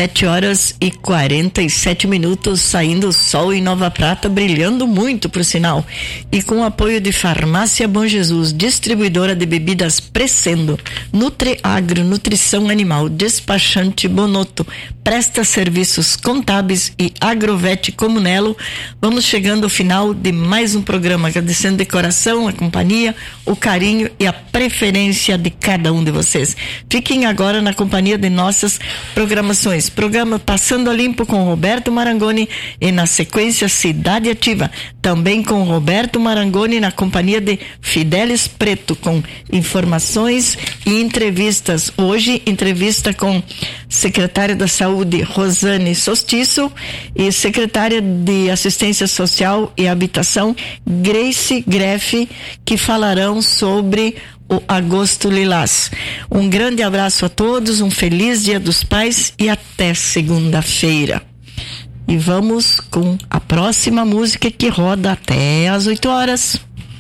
7h47, saindo o sol em Nova Prata, brilhando muito, por sinal. E com o apoio de Farmácia Bom Jesus, distribuidora de bebidas Crescendo, Nutriagro, Nutrição Animal, Despachante Bonotto, presta serviços contábeis e Agrovete Comunelo. Vamos chegando ao final de mais um programa, agradecendo de coração a companhia, o carinho e a preferência de cada um de vocês. Fiquem agora na companhia de nossas programações. Programa Passando a Limpo com Roberto Marangoni e na sequência Cidade Ativa, também com Roberto Marangoni na companhia de Fidelis Preto, com informações e entrevistas. Hoje, entrevista com secretária da Saúde Rosane Sostiço e secretária de Assistência Social e Habitação Grace Greff, que falarão sobre o Agosto Lilás. Um grande abraço a todos, um feliz Dia dos Pais e até segunda-feira. E vamos com a próxima música que roda até às 8 horas.